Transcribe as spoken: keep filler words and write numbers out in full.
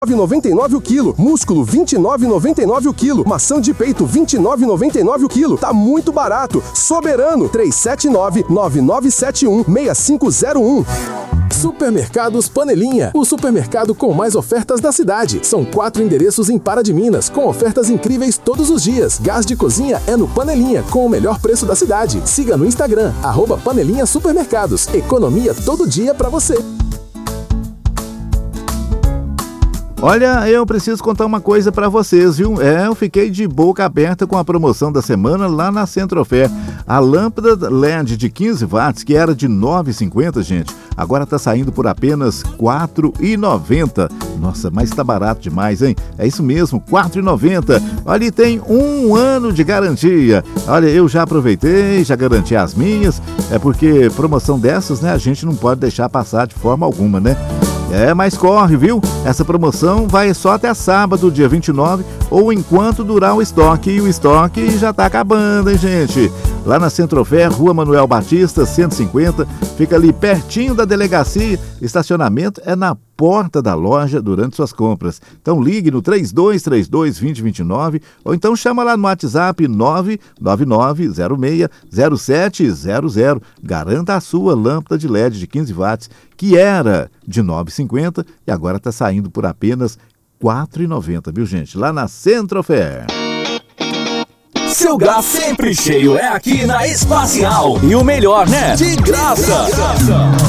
nove reais e noventa e nove centavos o quilo. Músculo vinte e nove reais e noventa e nove centavos o quilo. Maçã de peito vinte e nove reais e noventa e nove centavos o quilo. Tá muito barato. Soberano três sete nove, nove nove sete um, seis cinco zero um. Supermercados Panelinha, o supermercado com mais ofertas da cidade. São quatro endereços em Pará de Minas, com ofertas incríveis todos os dias. Gás de cozinha é no Panelinha, com o melhor preço da cidade. Siga no Instagram, arroba Panelinha Supermercados. Economia todo dia pra você. Olha, eu preciso contar uma coisa pra vocês, viu? É, eu fiquei de boca aberta com a promoção da semana lá na Centrofer. A lâmpada L E D de quinze watts, que era de nove reais e cinquenta centavos, gente, agora tá saindo por apenas quatro reais e noventa centavos. Nossa, mas tá barato demais, hein? É isso mesmo, quatro reais e noventa centavos. Olha, e tem um ano de garantia. Olha, eu já aproveitei, já garanti as minhas. É porque promoção dessas, né, a gente não pode deixar passar de forma alguma, né? É, mas corre, viu? Essa promoção vai só até sábado, dia vinte e nove, ou enquanto durar o estoque. E o estoque já tá acabando, hein, gente? Lá na Centrofer, Rua Manuel Batista, cento e cinquenta, fica ali pertinho da delegacia. Estacionamento é na porta da loja durante suas compras. Então ligue no três dois três dois, dois zero dois nove ou então chama lá no WhatsApp nove nove nove zero seis zero sete zero zero. Garanta a sua lâmpada de L E D de quinze watts, que era de nove reais e cinquenta centavos e agora está saindo por apenas quatro reais e noventa centavos, viu, gente? Lá na Centrofer. Seu gás sempre cheio é aqui na Espacial. E o melhor, né? De graça!